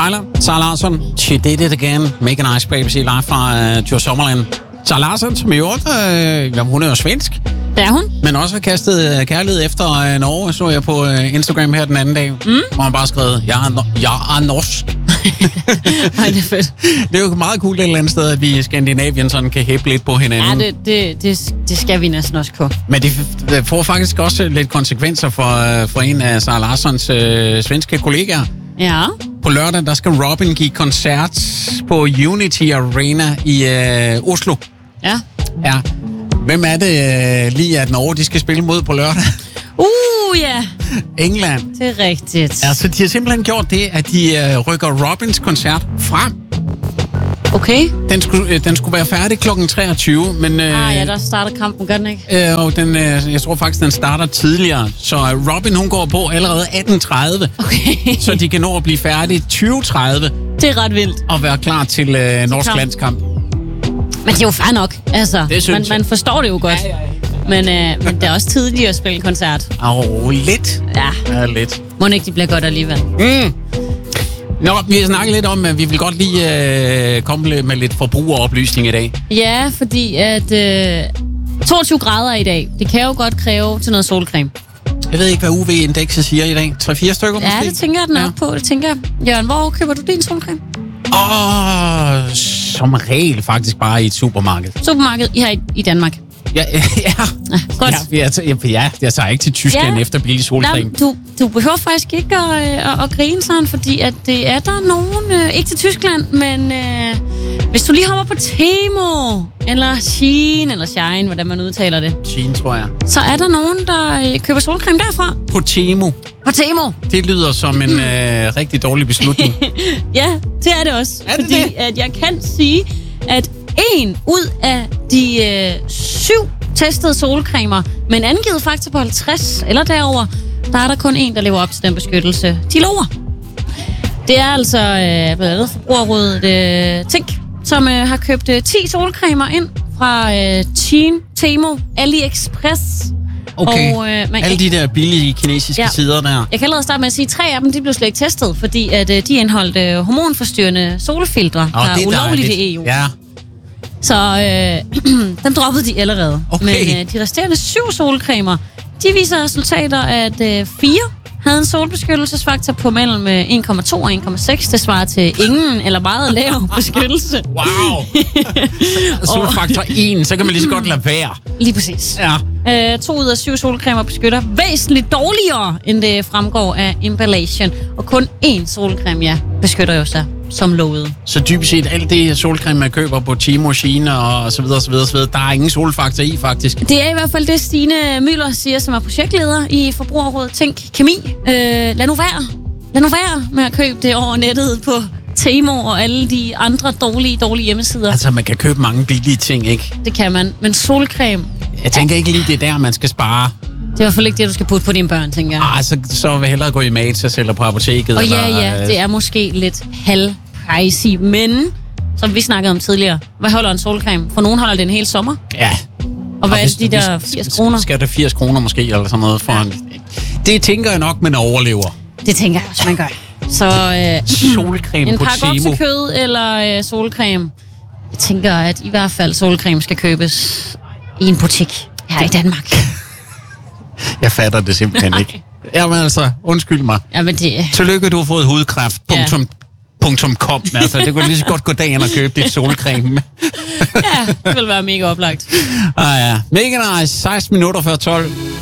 Thailand. Sara Larsson, she did it again. Make a nice baby, live fra Djurs Sommerland. Sara Larsson, som i øvrigt, hun er jo svensk. Det er hun. Men også har kastet kærlighed efter Norge, så jeg på Instagram her den anden dag. Hvor han bare skrev, jeg er norsk. Ej, det er fedt. Det er jo meget cool et eller andet sted, at vi i Skandinavien sådan kan hæppe lidt på hinanden. Ja, det skal vi næsten også kunne. Men det får faktisk også lidt konsekvenser for en af Sara Larssons svenske kollegaer. Ja. På lørdag, der skal Robin give koncert på Unity Arena i Oslo. Ja. Ja. Hvem er det lige, at Norge de skal spille mod på lørdag? Ja. England. Det er rigtigt. Altså, de har simpelthen gjort det, at de rykker Robins koncert frem. Okay. Den skulle være færdig kl. 23, men... ja, der starter kampen, gør den ikke? Og jeg tror faktisk, den starter tidligere. Så Robin, hun går på allerede 18.30. Okay. Så de kan nå at blive færdige 20.30. Det er ret vildt. Og være klar til norsk landskamp. Men det er jo fair nok. Altså, man forstår det jo godt. Ja. Men det er også tidligt at spille en koncert. Lidt. Ja, lidt. Må ikke, de bliver godt alligevel. Nå, vi har snakket lidt om, at vi vil godt lige komme med lidt forbrugeroplysning i dag. Ja, fordi at 22 grader i dag, det kan jo godt kræve til noget solcreme. Jeg ved ikke, hvad UV-indekset siger i dag. 3-4 stykker måske? Ja, det tænker jeg den er på. Det tænker jeg. Jørgen, hvor køber du din solcreme? Som regel faktisk bare i et supermarked. Supermarked her i Danmark. Ja. Godt. Jeg tager ikke til Tyskland efter billig solcreme. Du behøver faktisk ikke at grine sådan, fordi at det er der nogen, ikke til Tyskland, men hvis du lige hopper på Temo, eller Shein, eller Shine, hvordan man udtaler det. Shein, tror jeg. Så er der nogen, der køber solcreme derfra. På Temo. På Temo. Det lyder som en rigtig dårlig beslutning. Ja, det er det også. Er det fordi det? at jeg kan sige, at 1 ud af de 7 testede solcremer med en angivet faktor på 50 eller derover, der er der kun en, der lever op til den beskyttelse, de lover. Det er altså blandt andet Forbrugerrådet Tænk, som har købt 10 solcremer ind fra Shein, Temo, AliExpress. Okay, og, alle de der billige kinesiske sider der. Jeg kan allerede starte med at sige, at 3 af dem de blev slet ikke testet, fordi at, de indeholdt hormonforstyrrende solfiltre, der er ulovligt i EU. Ja. Så dem droppede de allerede. Okay. Men de resterende 7 solcremer, de viser resultater, at 4 havde en solbeskyttelsesfaktor på mellem 1,2 og 1,6. Det svarer til ingen eller meget lav beskyttelse. Wow! Solfaktor 1, så kan man lige så godt lade være. Lige præcis. Ja. 2 ud af 7 solcremer beskytter væsentligt dårligere, end det fremgår af emballagen. Og kun 1 solcreme, beskytter jo sig som lovet. Så typisk set alt det solcreme, man køber på Temo, Shein og så videre, så videre, så videre, der er ingen solfaktor i, faktisk. Det er i hvert fald det, Stine Møller siger, som er projektleder i Forbrugerrådet Tænk Kemi. Lad nu være med at købe det over nettet på Temo og alle de andre dårlige hjemmesider. Altså, man kan købe mange billige ting, ikke? Det kan man, men solcreme... Jeg tænker ikke lige, det er der, man skal spare. Det er i hvert fald ikke det, du skal putte på dine børn, tænker jeg. Så vil jeg hellere gå i Matas eller på apoteket. Og eller, ja, det er måske lidt halvpricey, men som vi snakkede om tidligere, hvad holder en solcreme? For nogen holder det en hel sommer. Ja. Og hvad er det, de der 80 kroner? Skal det 80 kroner måske, eller sådan noget for en... Det tænker jeg nok, man overlever. Det tænker jeg også, man gør. Så solcreme en på pakke Temo. oksekød eller solcreme. Jeg tænker, at i hvert fald solcreme skal købes i en butik her i Danmark. Jeg fatter det simpelthen ikke. Jamen altså, undskyld mig. Jamen det... Tillykke, du har fået hudkræft. .com. Altså, det kunne lige så godt gå dagen og købe dit solcreme. Ja, det vil være mega oplagt. Ja. Mega nice. 16 minutter før 12.